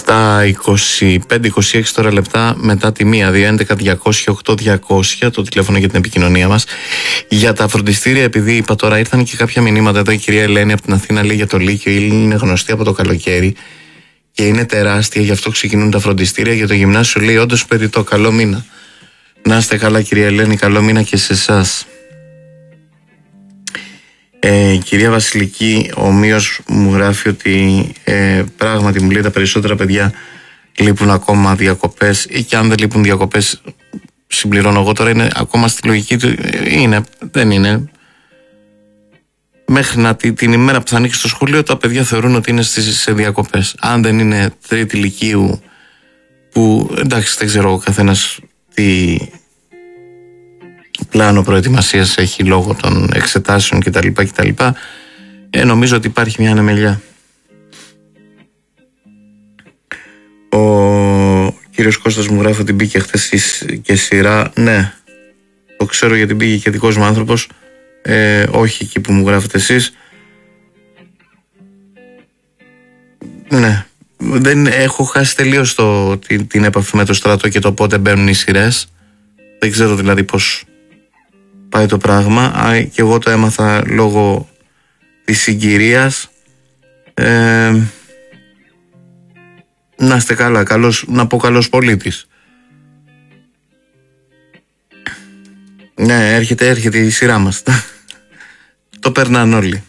Στα 25-26 τώρα λεπτά μετά τη 1-211-200-8-200 το τηλέφωνο για την επικοινωνία μας. Για τα φροντιστήρια, επειδή είπα τώρα, ήρθαν και κάποια μηνύματα εδώ. Η κυρία Ελένη από την Αθήνα λέει για το Λύκειο. Η Λύκειο είναι γνωστή από το καλοκαίρι και είναι τεράστια, γι' αυτό ξεκινούν τα φροντιστήρια. Για το γυμνάσιο λέει όντως περιττό. Καλό μήνα. Να είστε καλά κυρία Ελένη, καλό μήνα και σε εσάς. Κυρία Βασιλική, ομοίως μου γράφει ότι πράγματι μου λέει τα περισσότερα παιδιά λείπουν ακόμα διακοπές, ή και αν δεν λείπουν διακοπές, συμπληρώνω εγώ τώρα, είναι ακόμα στη λογική του, δεν είναι. Μέχρι την ημέρα που θα ανοίξει το σχολείο, τα παιδιά θεωρούν ότι είναι σε διακοπές. Αν δεν είναι τρίτη λυκείου, που εντάξει δεν ξέρω ο καθένας τι πλάνο προετοιμασίας έχει λόγω των εξετάσεων κτλ. Νομίζω ότι υπάρχει μια ανεμελιά. Ο κύριος Κώστας μου γράφει ότι μπήκε χθες και σειρά. Ναι, το ξέρω γιατί μπήκε και δικός μου άνθρωπος, όχι εκεί που μου γράφετε εσείς. Ναι, δεν έχω χάσει τελείως την επαφή με το στρατό και το πότε μπαίνουν οι σειρές. Δεν ξέρω δηλαδή πώς πάει το πράγμα, και εγώ το έμαθα λόγω της συγκυρίας. Να είστε καλά, να πω καλός πολίτης. Ναι, έρχεται η σειρά μας. Το περνάνε όλοι.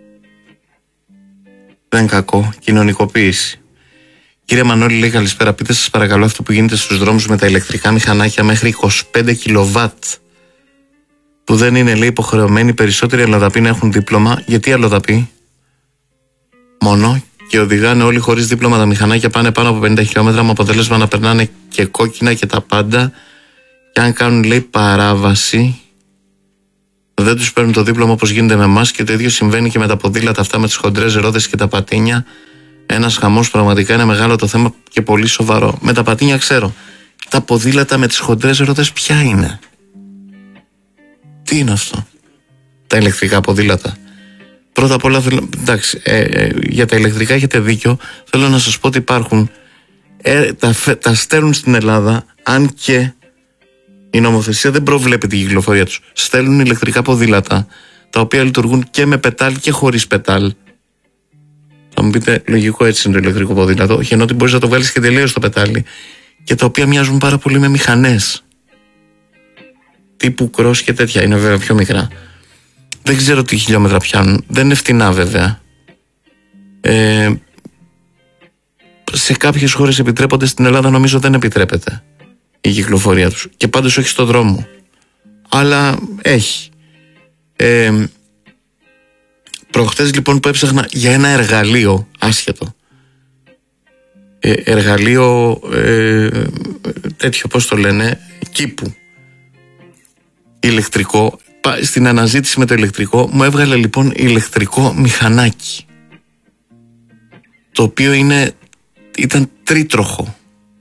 Δεν κακό, κοινωνικοποίηση. Κύριε Μανώλη λέει καλησπέρα, πείτε σας παρακαλώ αυτό που γίνεται στους δρόμους με τα ηλεκτρικά μηχανάκια μέχρι 25 κιλοβάτ, που δεν είναι λέει υποχρεωμένοι περισσότεροι αλλοδαποί να έχουν δίπλωμα. Γιατί αλλοδαποί μόνο, και οδηγάνε όλοι χωρίς δίπλωμα τα μηχανάκια, πάνε πάνω από 50 χιλιόμετρα με αποτέλεσμα να περνάνε και κόκκινα και τα πάντα, και αν κάνουν λέει παράβαση δεν τους παίρνουν το δίπλωμα όπως γίνεται με εμάς, και το ίδιο συμβαίνει και με τα ποδήλατα αυτά με τις χοντρές ρόδες και τα πατίνια. Ένας χαμός, πραγματικά είναι μεγάλο το θέμα και πολύ σοβαρό. Με τα πατίνια ξέρω, τα ποδήλατα με τις χοντρές ρόδες ποια είναι? Τι είναι αυτό? Τα ηλεκτρικά ποδήλατα. Πρώτα απ' όλα, εντάξει, για τα ηλεκτρικά έχετε δίκιο. Θέλω να σας πω ότι υπάρχουν, τα στέλνουν στην Ελλάδα, αν και η νομοθεσία δεν προβλέπει την κυκλοφορία τους. Στέλνουν ηλεκτρικά ποδήλατα, τα οποία λειτουργούν και με πετάλ και χωρίς πετάλ. Θα μου πείτε, λογικό έτσι είναι το ηλεκτρικό ποδήλατο, όχι, ενώ ότι μπορείς να το βγάλεις και τελείως στο πετάλι, και τα οποία μοιάζουν πάρα πολύ με μηχανές τύπου cross και τέτοια. Είναι βέβαια πιο μικρά. Δεν ξέρω τι χιλιόμετρα πιάνουν. Δεν είναι φτηνά βέβαια. Σε κάποιες χώρες επιτρέπονται, στην Ελλάδα νομίζω δεν επιτρέπεται η κυκλοφορία τους, και πάντως όχι στο δρόμο, αλλά έχει. Προχτές λοιπόν που έψαχνα για ένα εργαλείο άσχετο, εργαλείο τέτοιο, πώς το λένε, κήπου, ηλεκτρικό, στην αναζήτηση με το ηλεκτρικό μου έβγαλε λοιπόν ηλεκτρικό μηχανάκι, το οποίο ήταν τρίτροχο,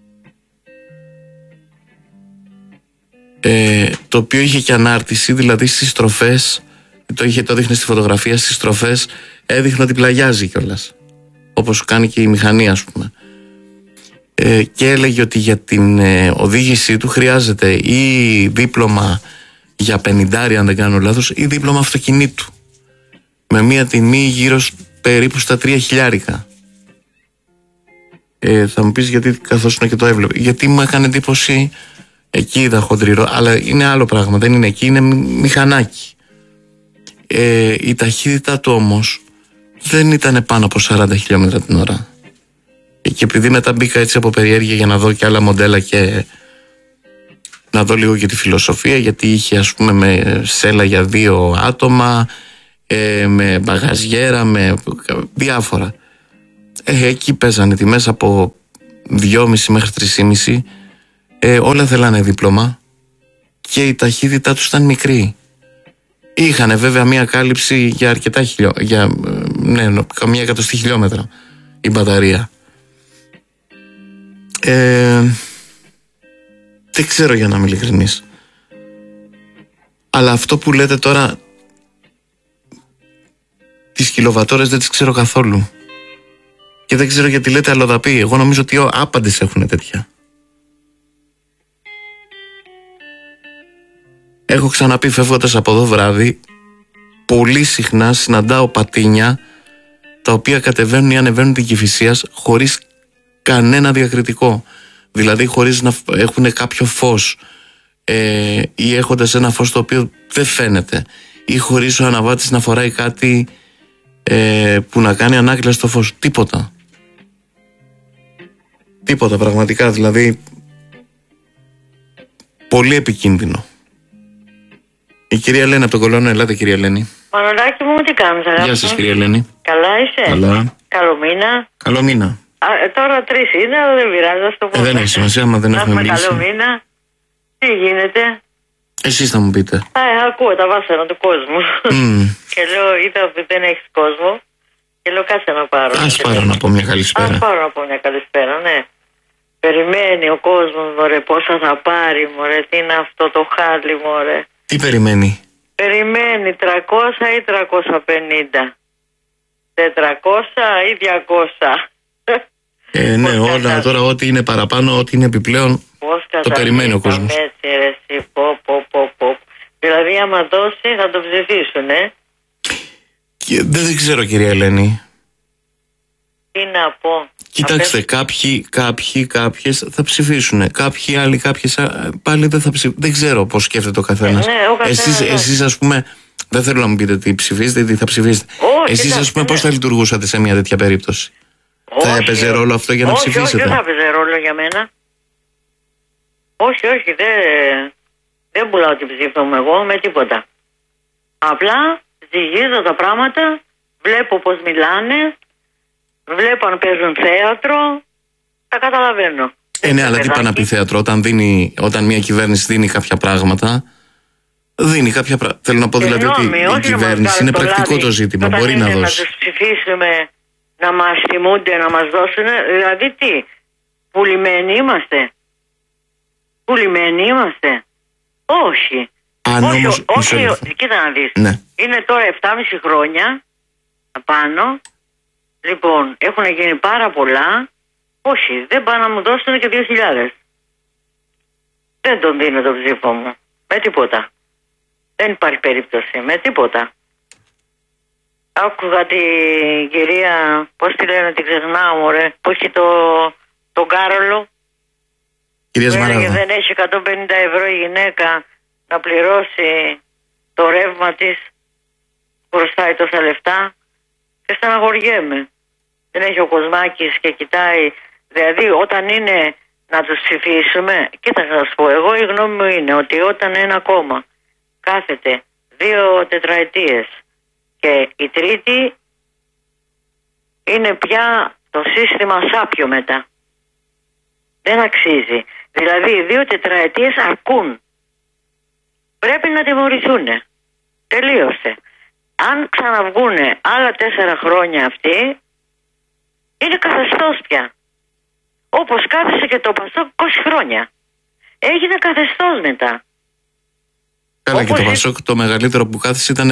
το οποίο είχε και ανάρτηση, δηλαδή στις στροφές, το δείχνει στη φωτογραφία, στις στροφές έδειχνε ότι πλαγιάζει κιόλας, όπως κάνει και η μηχανή ας πούμε, και έλεγε ότι για την οδήγησή του χρειάζεται ή δίπλωμα για 50, αν δεν κάνω λάθος, ή δίπλωμα αυτοκινήτου, με μια τιμή γύρω περίπου στα 3.000. Θα μου πεις γιατί, καθώς είναι και το έβλεπε, γιατί μου έκανε εντύπωση. Εκεί είδα χοντρή, αλλά είναι άλλο πράγμα, δεν είναι εκεί, είναι μηχανάκι. Η ταχύτητα του όμως δεν ήταν πάνω από 40 χιλιόμετρα την ώρα. Και επειδή μετά μπήκα έτσι από περιέργεια για να δω και άλλα μοντέλα και να δω λίγο και τη φιλοσοφία, γιατί είχε ας πούμε με σέλα για 2 άτομα, με μπαγαζιέρα, με διάφορα. Εκεί παίζανε τιμές από 2,5 μέχρι 3,5. Όλα θέλανε δίπλωμα και η ταχύτητά τους ήταν μικρή. Είχανε βέβαια μια κάλυψη για αρκετά καμία εκατοστή χιλιόμετρα η μπαταρία. Δεν ξέρω, για να είμαι ειλικρινής. Αλλά αυτό που λέτε τώρα, τις κιλοβατόρες δεν τις ξέρω καθόλου. Και δεν ξέρω γιατί λέτε αλλοδαπή. Εγώ νομίζω ότι άπαντες έχουν τέτοια. Έχω ξαναπεί φεύγοντας από εδώ βράδυ, πολύ συχνά συναντάω πατίνια τα οποία κατεβαίνουν ή ανεβαίνουν την Κηφισίας χωρίς κανένα διακριτικό. Δηλαδή χωρίς να έχουν κάποιο φως ή έχοντας ένα φως το οποίο δεν φαίνεται, ή χωρίς ο αναβάτης να φοράει κάτι που να κάνει ανάκλαση στο φως. Τίποτα. Τίποτα πραγματικά, δηλαδή πολύ επικίνδυνο. Η κυρία Ελένη από τον Κολώνο. Ελάτε κυρία Ελένη. Μανολάκι μου, τι κάνεις αγάπη? Γεια σας κυρία Ελένη. Καλά είσαι? Καλά. Καλό μήνα. Καλό μήνα. Τώρα 3 είναι, αλλά δεν πειράζει, ας το πούμε. Δεν έχει σημασία, άμα δεν έχουμε μιλήσει. Καλό μήνα. Τι γίνεται? Εσείς θα μου πείτε. Ακούω τα βάσανα του κόσμου. Και λέω, είδα ότι δεν έχεις κόσμο. Και λέω, κάτσε να πάρω. Ας πάρω να πω μια καλησπέρα. Ας πάρω να πω μια καλησπέρα, ναι. Περιμένει ο κόσμος, μωρέ, πόσα θα πάρει, μωρέ, τι είναι αυτό το χάλι, μωρέ. Τι περιμένει? Περιμένει 300 ή 350. 400 ή 200. Ναι, όλα τώρα, ό,τι είναι παραπάνω, ό,τι είναι επιπλέον, το περιμένει ο κόσμος. Έτσι, ρε, εσύ, πω. Δηλαδή, άμα δώσει, θα το ψηφίσουν, Δεν ξέρω, κυρία Ελένη. Τι να πω. Κοιτάξτε, κάποιες θα ψηφίσουν. Κάποιοι άλλοι, κάποιες πάλι δεν θα ψηφίσουν. Δεν ξέρω πώς σκέφτεται ο καθένας. Εσείς, ας πούμε, δεν θέλω να μου πείτε τι ψηφίζετε ή τι θα ψηφίσετε. Εσείς, ας πούμε, πώς θα λειτουργούσατε σε μια τέτοια περίπτωση? Θα έπαιζε ρόλο αυτό για να ψηφίσετε? Όχι, δεν θα έπαιζε ρόλο για μένα. Όχι, δεν πουλάω την ψήφο μου εγώ με τίποτα. Απλά ζυγίζω τα πράγματα, βλέπω πώς μιλάνε, βλέπω αν παίζουν θέατρο, τα καταλαβαίνω. Ναι, αλλά τι πάει να πει θέατρο? Όταν μια κυβέρνηση δίνει κάποια πράγματα, θέλω να πω δηλαδή ότι η κυβέρνηση είναι πρακτικό το ζήτημα. Μπορεί να δώσει. Να τους ψηφίσουμε, να μας θυμούνται, να μας δώσουν. Δηλαδή τι, πουλημένοι είμαστε? Όχι. Όχι, κοίτα να δεις. Ναι. Είναι τώρα 7,5 χρόνια απάνω. Λοιπόν, έχουν γίνει πάρα πολλά. Όχι, δεν πάνε να μου δώσουν και 2.000. Δεν τον δίνω το ψήφο μου. Με τίποτα. Δεν υπάρχει περίπτωση. Με τίποτα. Άκουγα την κυρία, πώς τη λένε, την ξεχνάω, μωρέ, που έχει τον Κάρολο. Κυρία Σμαράδα. Δεν έχει 150 ευρώ η γυναίκα να πληρώσει το ρεύμα της. Χρωστάει τόσα λεφτά. Και στεναχωριέμαι. Δεν έχει ο Κοσμάκης και κοιτάει. Δηλαδή όταν είναι να τους ψηφίσουμε, κοίτα θα σας πω, εγώ η γνώμη μου είναι ότι όταν ένα κόμμα κάθεται 2 τετραετίες και η τρίτη είναι πια το σύστημα σάπιο μετά. Δεν αξίζει. Δηλαδή 2 τετραετίες αρκούν. Πρέπει να τιμωρηθούν. Τελείωσε. Αν ξαναβγούν άλλα 4 χρόνια αυτοί, είναι καθεστώς πια. Όπως κάθεσε και το Πασόκ 20 χρόνια. Έγινε καθεστώς μετά. Καλά, και το Πασόκ το μεγαλύτερο που κάθεσε ήταν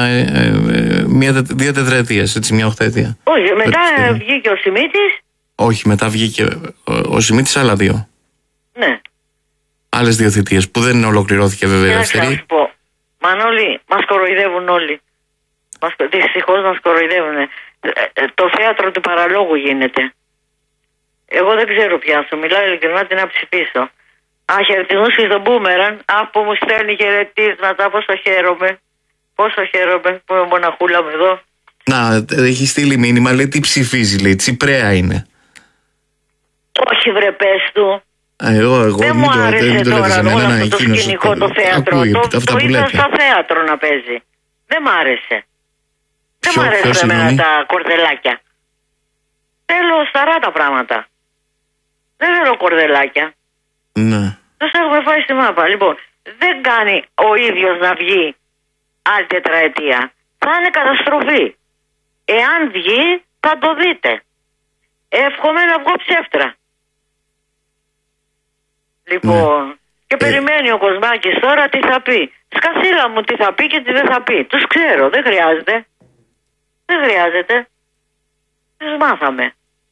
2 τετραετίες, έτσι, μια 8ετία. Όχι, μετά βγήκε ο Σιμίτης. Όχι, μετά βγήκε ο Σιμίτης άλλα 2. Ναι. Άλλες 2 θητείες που δεν ολοκληρώθηκε βέβαια η δεύτερη. Να σου πω, Μανώλη, μας κοροϊδεύουν όλοι. Δυστυχώς μας κοροϊδεύουν. Το θέατρο του παραλόγου γίνεται. Εγώ δεν ξέρω πια, σου μιλάω ειλικρινά, τι να ψηφίσω. Χαιρετισμούς και στον Μπούμεραν, που μου στέλνει χαιρετίσματα, πόσο χαίρομαι. Πόσο χαίρομαι που είμαι μοναχούλα μου εδώ. Να, έχει στείλει μήνυμα, λέει τι ψηφίζει, λέει, Τσιπρέα είναι. Όχι βρε, πες του. Δεν μου άρεσε τώρα όλο αυτό το σκηνικό, το θέατρο. Το είδα στο θέατρο να παίζει. Δεν μ' άρεσε. Δεν μ' άρεσε εμένα τα κορδελάκια. Θέλω σταρά πράγματα. Δεν θέλω κορδελάκια. Ναι. Τους έχουμε φάει στη μάπα. Λοιπόν, δεν κάνει ο ίδιος να βγει άλλη τετραετία. Θα είναι καταστροφή. Εάν βγει, θα το δείτε. Εύχομαι να βγω ψεύτρα. Λοιπόν, ναι. Και περιμένει ο Κοσμάκης τώρα τι θα πει. Σκασίλα μου τι θα πει και τι δεν θα πει. Τους ξέρω, δεν χρειάζεται. Δεν χρειάζεται. Τους μάθαμε.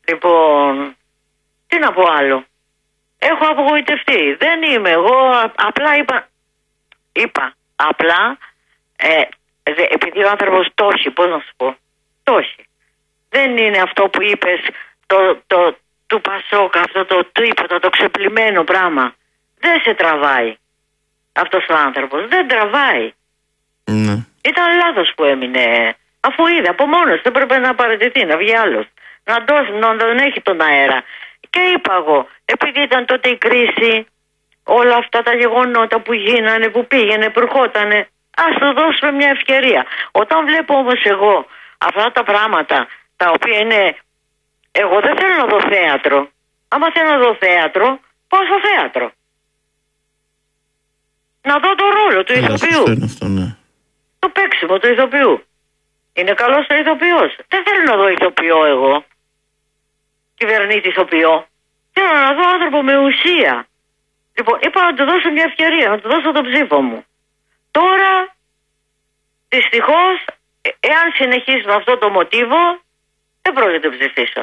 Λοιπόν, τι να πω άλλο. Έχω απογοητευτεί. Δεν είμαι εγώ. Απλά είπα. Απλά επειδή ο άνθρωπος το έχει, πώς να σου πω. Το έχει. Δεν είναι αυτό που είπες του Πασόκ, αυτό το τίποτα, το ξεπλημμένο πράγμα. Δεν σε τραβάει αυτός ο άνθρωπος. Δεν τραβάει. Ναι. Ήταν λάθος που έμεινε. Αφού είδε από μόνος, δεν πρέπει να παραιτηθεί, να βγει άλλος. Να τον έχει τον αέρα. Και είπα εγώ, επειδή ήταν τότε η κρίση, όλα αυτά τα γεγονότα που γίνανε, που πήγαινε, που ερχότανε, ας του δώσουμε μια ευκαιρία. Όταν βλέπω όμως εγώ αυτά τα πράγματα, τα οποία είναι... Εγώ δεν θέλω να δω θέατρο. Άμα θέλω να δω θέατρο, πάω στο θέατρο. Να δω τον ρόλο του ηθοποιού. Αυτό, ναι. Το παίξιμο του ηθοποιού. Είναι καλός ο ηθοποιός. Δεν θέλω να δω ηθοποιό εγώ. Κυβερνήτη ηθοποιό. Θέλω να δω άνθρωπο με ουσία. Λοιπόν, είπα να του δώσω μια ευκαιρία, να του δώσω τον ψήφο μου. Τώρα, δυστυχώς, εάν συνεχίσει με αυτό το μοτίβο, δεν πρόκειται να ψηφίσω.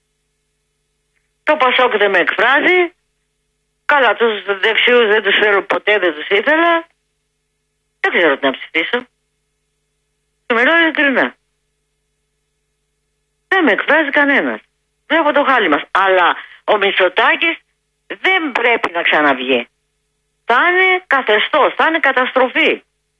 Το Πασόκ δεν με εκφράζει. Καλά, τους δεξιούς δεν τους θέλω ποτέ, δεν τους ήθελα. Δεν ξέρω τι να ψηφίσω. Το μιλάω ειλικρινά. Δεν με εκφράζει κανένας. Βλέπω το χάλι μας. Αλλά ο Μητσοτάκης δεν πρέπει να ξαναβγεί. Θα είναι καθεστώς, θα είναι καταστροφή.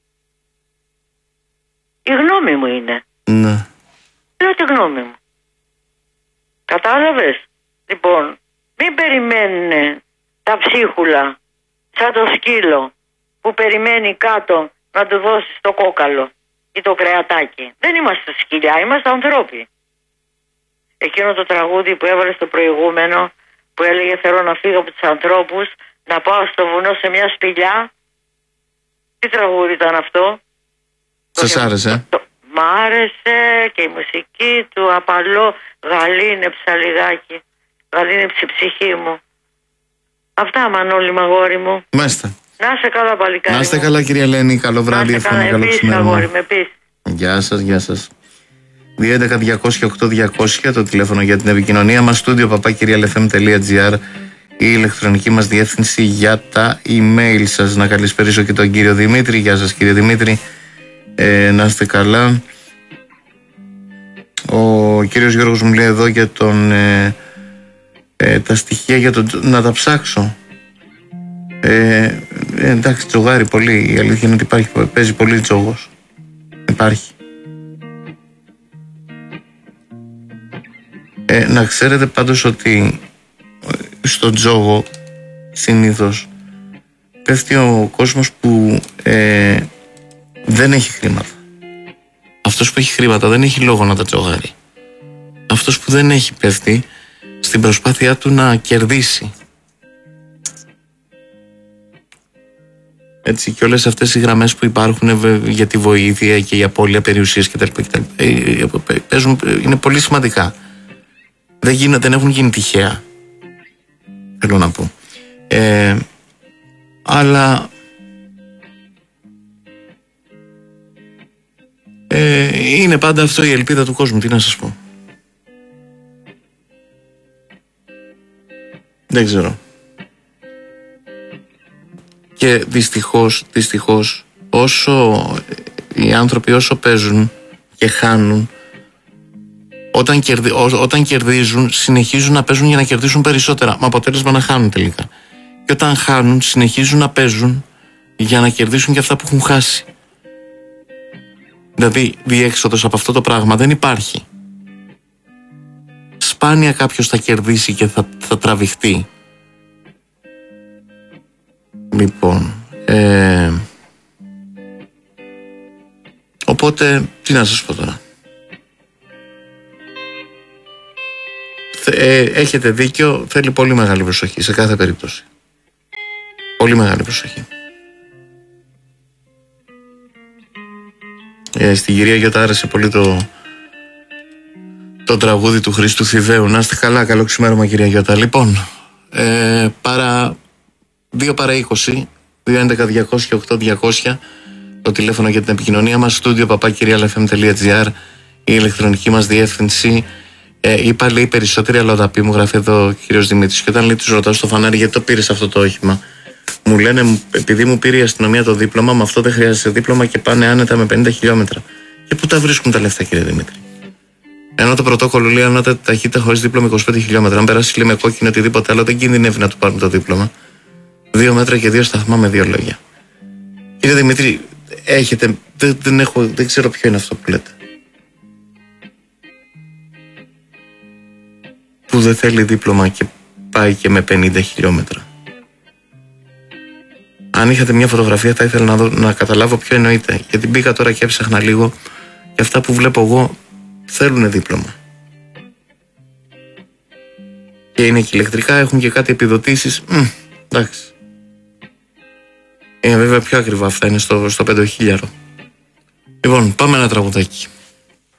Η γνώμη μου είναι. Ναι. Λέω τη γνώμη μου. Κατάλαβες? Λοιπόν, μην περιμένουν τα ψίχουλα σαν το σκύλο που περιμένει κάτω να του δώσεις το κόκαλο ή το κρεατάκι. Δεν είμαστε σκυλιά, είμαστε ανθρώποι. Εκείνο το τραγούδι που έβαλε στο προηγούμενο, που έλεγε θέλω να φύγω από τους ανθρώπους, να πάω στο βουνό σε μια σπηλιά. Τι τραγούδι ήταν αυτό? Σας άρεσε? Μ' άρεσε και η μουσική του απαλό γαλήνεψα λιγάκι. Γαλήνεψε η ψυχή μου. Αυτά, Μανώλη, μαγόρι μου. Μάλιστα. Να είσαι καλά, παλικάρι. Να είστε καλά, κυρία Ελένη. Καλό βράδυ. Εύχομαι καλό ξημέρωμα. Γεια σας, γεια σας. 211-208-200 το τηλέφωνο για την επικοινωνία μας. Studio papakirialfm.gr η ηλεκτρονική μας διεύθυνση για τα email σας. Να καλησπερίσω και τον κύριο Δημήτρη. Γεια σας, κύριε Δημήτρη. Να είστε καλά. Ο κύριος Γιώργος μου λέει εδώ για τον τα στοιχεία για να τα ψάξω. Εντάξει, τζογάρει πολύ. Η αλήθεια είναι ότι παίζει πολύ τζόγος. Υπάρχει. Να ξέρετε πάντως ότι στο τζόγο συνήθως πέφτει ο κόσμος που δεν έχει χρήματα. Αυτός που έχει χρήματα δεν έχει λόγο να τα τζογάρει. Αυτός που δεν έχει πέφτει στην προσπάθειά του να κερδίσει. Έτσι, και όλες αυτές οι γραμμές που υπάρχουν για τη βοήθεια και η απώλεια περιουσίας κτλ. Είναι πολύ σημαντικά. Δεν έχουν γίνει τυχαία. Θέλω να πω. Αλλά είναι πάντα αυτό η ελπίδα του κόσμου. Τι να σας πω. Δεν ξέρω. Και δυστυχώς όσο οι άνθρωποι όσο παίζουν και χάνουν, όταν κερδίζουν συνεχίζουν να παίζουν για να κερδίσουν περισσότερα, με αποτέλεσμα να χάνουν τελικά. Και όταν χάνουν συνεχίζουν να παίζουν για να κερδίσουν και αυτά που έχουν χάσει. Δηλαδή διέξοδος από αυτό το πράγμα δεν υπάρχει. Σπάνια κάποιος θα κερδίσει και θα τραβηχτεί. Λοιπόν, οπότε τι να σας πω τώρα. Έχετε δίκιο, θέλει πολύ μεγάλη προσοχή σε κάθε περίπτωση. Πολύ μεγάλη προσοχή. Στην κυρία Γιώτα άρεσε πολύ το τραγούδι του Χρήστου Θηβαίου. Να είστε καλά, καλό ξημέρωμα κυρία Γιώτα. Λοιπόν, 2 παρά 20, 211-208-200 το τηλέφωνο για την επικοινωνία μας. Studio papakirialfm.gr η ηλεκτρονική μας διεύθυνση Είπα, λέει, περισσότεροι αλλοδαποί, μου γράφει εδώ ο κύριος Δημήτρης, και όταν, λέει, τους ρωτάω στο φανάρι γιατί το πήρες αυτό το όχημα, μου λένε, επειδή μου πήρε η αστυνομία το δίπλωμα, με αυτό δεν χρειάζεται δίπλωμα και πάνε άνετα με 50 χιλιόμετρα. Και πού τα βρίσκουν τα λεφτά, κύριε Δημήτρη? Ενώ το πρωτόκολλο λέει ανώτατη ταχύτητα χωρίς δίπλωμα 25 χιλιόμετρα. Αν περάσει, λέει, με κόκκινο οτιδήποτε άλλο, δεν κινδυνεύει να του πάρουν το δίπλωμα. 2 μέτρα και 2 σταθμά με 2 λόγια. Κύριε Δημήτρη, έχετε. Δεν ξέρω ποιο είναι αυτό που λέτε. Που δεν θέλει δίπλωμα και πάει και με 50 χιλιόμετρα. Αν είχατε μια φωτογραφία, θα ήθελα να καταλάβω ποιο εννοείται. Γιατί μπήκα τώρα και έψαχνα λίγο και αυτά που βλέπω εγώ θέλουν δίπλωμα. Και είναι και ηλεκτρικά, έχουν και κάτι επιδοτήσεις. Εντάξει. Είναι βέβαια πιο ακριβά αυτά, είναι στο 5.000. Λοιπόν, πάμε ένα τραγουδάκι.